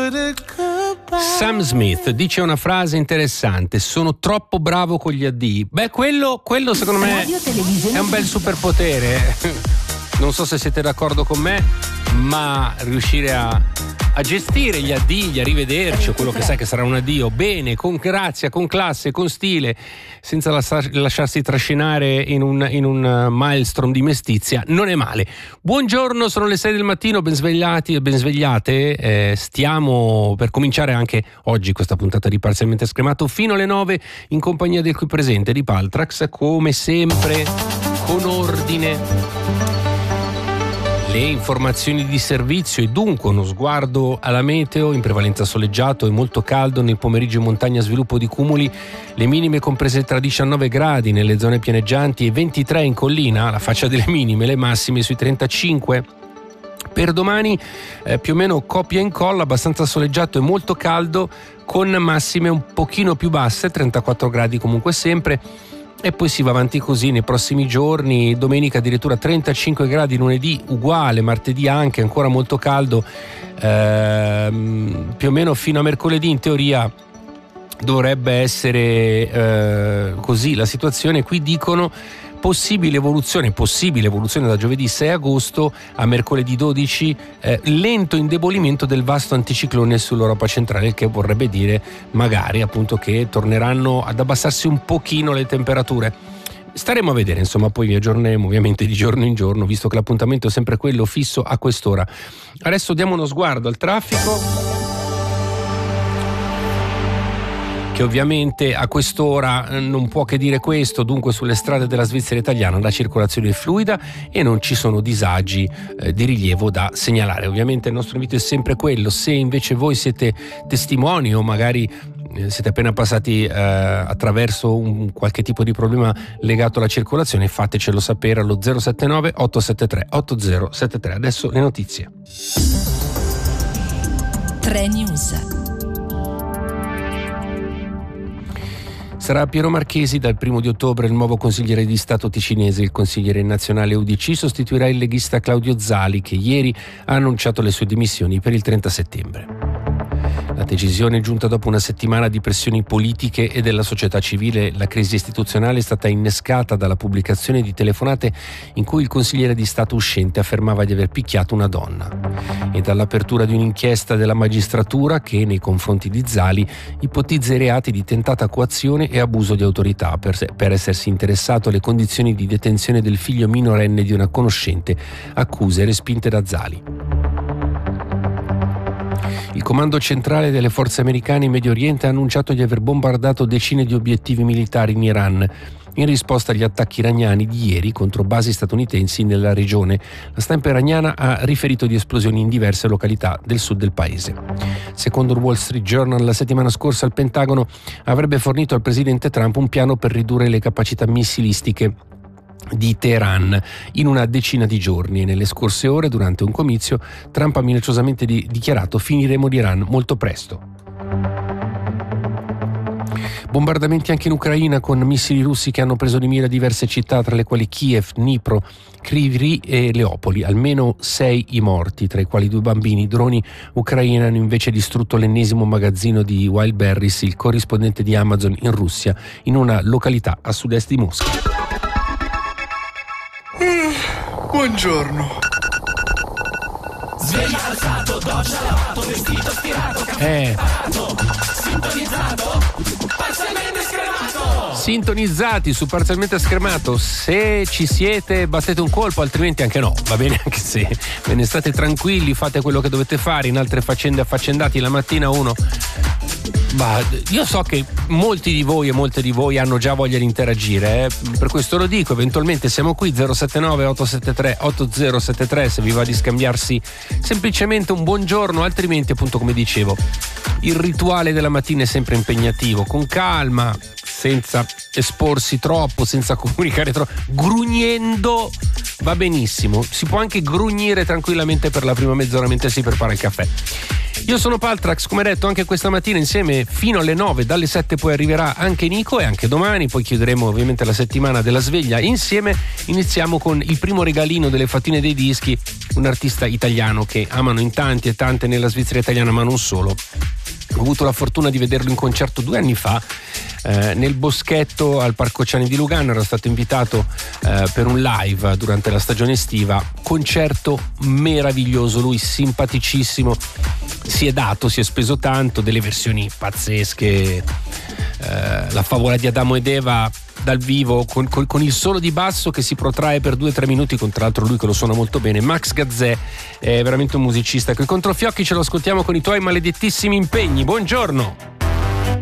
Sam Smith dice una frase interessante: sono troppo bravo con gli addii. Beh, quello secondo me è un bel superpotere. Non so se siete d'accordo con me, ma riuscire a gestire gli addii, a rivederci, o quello che sai che sarà un addio, bene, con grazia, con classe, con stile, senza lasciarsi trascinare in un maelstrom di mestizia, non è male. Buongiorno, sono le 6 del mattino, ben svegliati e ben svegliate. Stiamo per cominciare anche oggi questa puntata di Parzialmente Scremato fino alle 9 in compagnia del qui presente di Paltrax, come sempre con ordine. Le informazioni di servizio e dunque uno sguardo alla meteo, in prevalenza soleggiato e molto caldo, nel pomeriggio in montagna sviluppo di cumuli, le minime comprese tra 19 gradi nelle zone pianeggianti e 23 in collina, alla faccia delle minime, le massime sui 35. Per domani più o meno coppia e incolla, abbastanza soleggiato e molto caldo, con massime un pochino più basse, 34 gradi comunque sempre. E poi si va avanti così nei prossimi giorni. Domenica addirittura 35 gradi, lunedì uguale, martedì anche ancora molto caldo, più o meno fino a mercoledì in teoria dovrebbe essere così la situazione. Qui dicono possibile evoluzione da giovedì 6 agosto a mercoledì 12, lento indebolimento del vasto anticiclone sull'Europa centrale, il che vorrebbe dire magari appunto che torneranno ad abbassarsi un pochino le temperature. Staremo a vedere, insomma, poi vi aggiorneremo ovviamente di giorno in giorno, visto che l'appuntamento è sempre quello fisso a quest'ora. Adesso diamo uno sguardo al traffico, che ovviamente a quest'ora non può che dire questo. Dunque sulle strade della Svizzera italiana la circolazione è fluida e non ci sono disagi di rilievo da segnalare. Ovviamente il nostro invito è sempre quello: se invece voi siete testimoni o magari siete appena passati attraverso un qualche tipo di problema legato alla circolazione, fatecelo sapere allo 079 873 8073. Adesso le notizie. 3 News. Sarà Piero Marchesi dal 1 di ottobre il nuovo consigliere di Stato ticinese. Il consigliere nazionale UDC sostituirà il leghista Claudio Zali, che ieri ha annunciato le sue dimissioni per il 30 settembre. La decisione è giunta dopo una settimana di pressioni politiche e della società civile. La crisi istituzionale è stata innescata dalla pubblicazione di telefonate in cui il consigliere di Stato uscente affermava di aver picchiato una donna, e dall'apertura di un'inchiesta della magistratura che, nei confronti di Zali, ipotizza i reati di tentata coazione e abuso di autorità per essersi interessato alle condizioni di detenzione del figlio minorenne di una conoscente, accuse respinte da Zali. Il comando centrale delle forze americane in Medio Oriente ha annunciato di aver bombardato decine di obiettivi militari in Iran in risposta agli attacchi iraniani di ieri contro basi statunitensi nella regione. La stampa iraniana ha riferito di esplosioni in diverse località del sud del paese. Secondo il Wall Street Journal, la settimana scorsa il Pentagono avrebbe fornito al presidente Trump un piano per ridurre le capacità missilistiche di Teheran in una decina di giorni, e nelle scorse ore, durante un comizio, Trump ha minacciosamente dichiarato: finiremo l'Iran molto presto. Bombardamenti anche in Ucraina, con missili russi che hanno preso di mira diverse città, tra le quali Kiev, Dnipro, Kryvyi e Leopoli. Almeno 6 i morti, tra i quali 2 bambini. Droni ucraini hanno invece distrutto l'ennesimo magazzino di Wildberries, il corrispondente di Amazon in Russia, in una località a sud-est di Mosca. Buongiorno. Sveglia alzato, doccia lavato, vestito stirato, caffè preparato, sintonizzato, parzialmente scremato. Sintonizzati su Parzialmente Scremato. Se ci siete, battete un colpo, altrimenti anche no, va bene anche se ve ne state tranquilli, fate quello che dovete fare. In altre faccende affaccendati, la mattina uno... Ma io so che molti di voi e molte di voi hanno già voglia di interagire, per questo lo dico. Eventualmente siamo qui, 079 873 8073, se vi va di scambiarsi semplicemente un buongiorno. Altrimenti, appunto, come dicevo, il rituale della mattina è sempre impegnativo, con calma, senza esporsi troppo, senza comunicare troppo, grugnendo va benissimo. Si può anche grugnire tranquillamente per la prima mezz'ora mentre si prepara il caffè. Io sono Paltrax, come detto anche questa mattina insieme fino alle 9, dalle 7 poi arriverà anche Nico e anche domani, poi chiuderemo ovviamente la settimana della sveglia insieme. Iniziamo con il primo regalino delle fattine dei dischi, un artista italiano che amano in tanti e tante nella Svizzera italiana, ma non solo. Ho avuto la fortuna di vederlo in concerto 2 anni fa nel boschetto al Parco Ciani di Lugano. Ero stato invitato per un live durante la stagione estiva, concerto meraviglioso, lui simpaticissimo, si è speso tanto, delle versioni pazzesche, la favola di Adamo ed Eva dal vivo con il solo di basso che si protrae per 2-3 minuti, con tra l'altro lui che lo suona molto bene. Max Gazzè è veramente un musicista. Coi controfiocchi ce lo ascoltiamo con i tuoi maledettissimi impegni. Buongiorno.